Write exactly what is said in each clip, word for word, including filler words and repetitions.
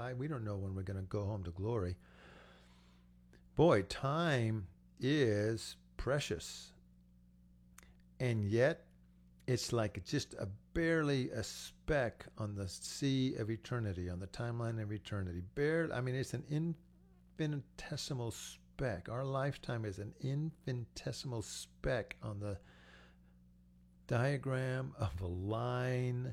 die. We don't know when we're going to go home to glory. Boy, time is precious. And yet, it's like just a barely a speck on the sea of eternity, on the timeline of eternity. Barely, I mean, it's an infinitesimal speck. Our lifetime is an infinitesimal speck on the diagram of a line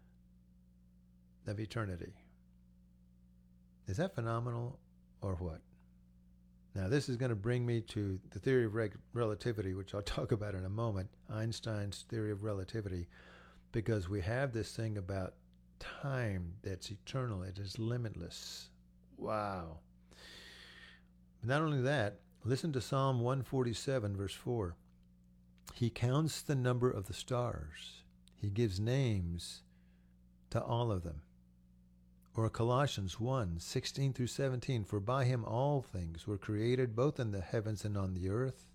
of eternity. Is that phenomenal or what? Now, this is going to bring me to the theory of reg- relativity, which I'll talk about in a moment, Einstein's theory of relativity, because we have this thing about time that's eternal. It is limitless. Wow. Not only that, listen to Psalm one forty-seven, verse four. He counts the number of the stars. He gives names to all of them. Or Colossians one, sixteen through seventeen, for by him all things were created, both in the heavens and on the earth,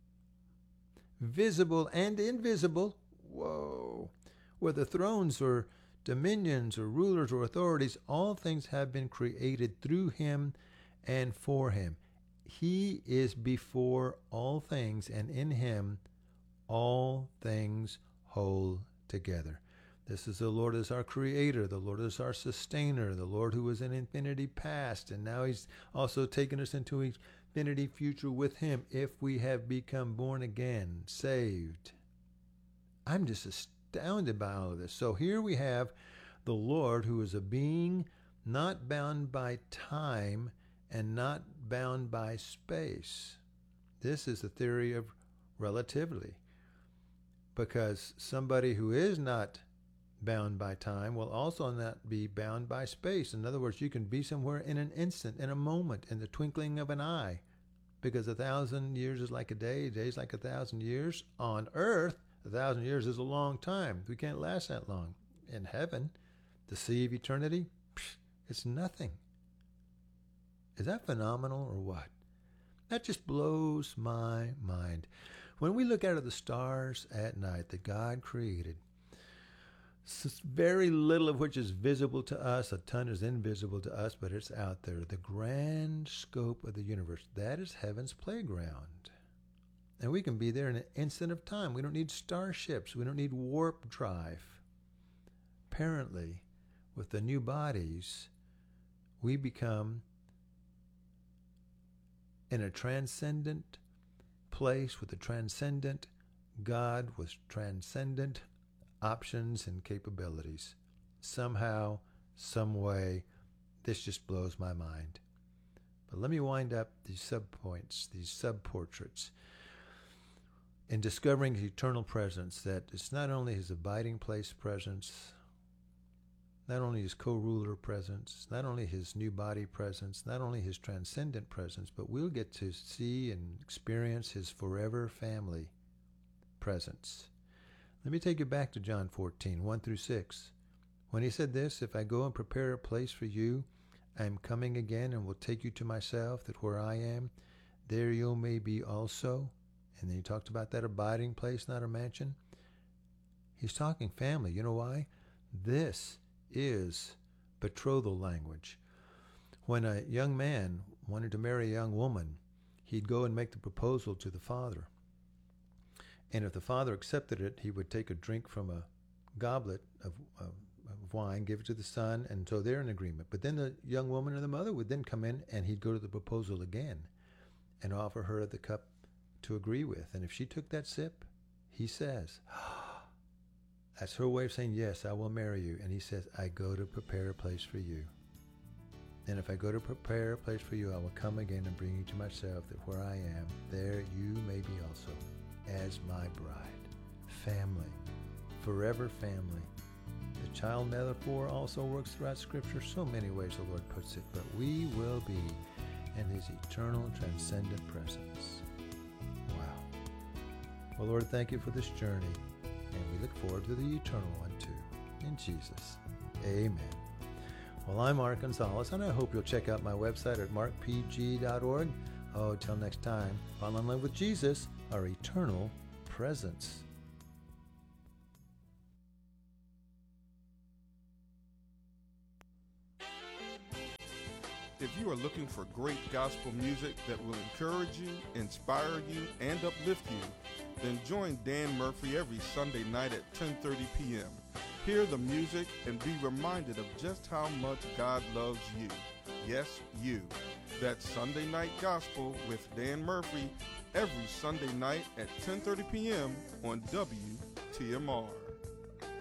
visible and invisible. Whoa. Whether thrones or dominions or rulers or authorities, all things have been created through him and for him. He is before all things, and in him all things hold together. This is the Lord as our creator. The Lord is our sustainer. The Lord who was in infinity past. And now he's also taken us into infinity future with him if we have become born again, saved. I'm just astounded by all of this. So here we have the Lord who is a being not bound by time and not bound by space. This is the theory of relativity. Because somebody who is not bound by time will also not be bound by space. In other words, you can be somewhere in an instant, in a moment, in the twinkling of an eye, because a thousand years is like a day, a day is like a thousand years. On earth, a thousand years is a long time. We can't last that long. In heaven, the sea of eternity, psh, it's nothing. Is that phenomenal or what? That just blows my mind. When we look out at the stars at night that God created, very little of which is visible to us. A ton is invisible to us, but it's out there. The grand scope of the universe, that is heaven's playground. And we can be there in an instant of time. We don't need starships. We don't need warp drive. Apparently, with the new bodies, we become in a transcendent place with a transcendent God with transcendent options and capabilities. Somehow, some way, this just blows my mind. But let me wind up these subpoints, these subportraits. In discovering his eternal presence, that it's not only his abiding place presence, not only his co-ruler presence, not only his new body presence, not only his transcendent presence, but we'll get to see and experience his forever family presence. Let me take you back to John fourteen, one through six. When he said this, if I go and prepare a place for you, I am coming again and will take you to myself, that where I am, there you may be also. And then he talked about that abiding place, not a mansion. He's talking family. You know why? This is betrothal language. When a young man wanted to marry a young woman, he'd go and make the proposal to the father. And if the father accepted it, he would take a drink from a goblet of, of, of wine, give it to the son, and so they're in agreement. But then the young woman or the mother would then come in, and he'd go to the proposal again and offer her the cup to agree with. And if she took that sip, he says, that's her way of saying, yes, I will marry you. And he says, I go to prepare a place for you. And if I go to prepare a place for you, I will come again and bring you to myself, that where I am, there you may be also, as my bride. Family. Forever family. The child metaphor also works throughout Scripture. So many ways the Lord puts it. But we will be in his eternal transcendent presence. Wow. Well, Lord, thank you for this journey. And we look forward to the eternal one too. In Jesus. Amen. Well, I'm Mark Gonzalez, and I hope you'll check out my website at mark p g dot org. Oh, till next time, fall in love with Jesus, our eternal presence. If you are looking for great gospel music that will encourage you, inspire you, and uplift you, then join Dan Murphy every Sunday night at ten thirty p.m. Hear the music and be reminded of just how much God loves you. Yes, you. That's Sunday Night Gospel with Dan Murphy every Sunday night at ten thirty p.m. on W T M R.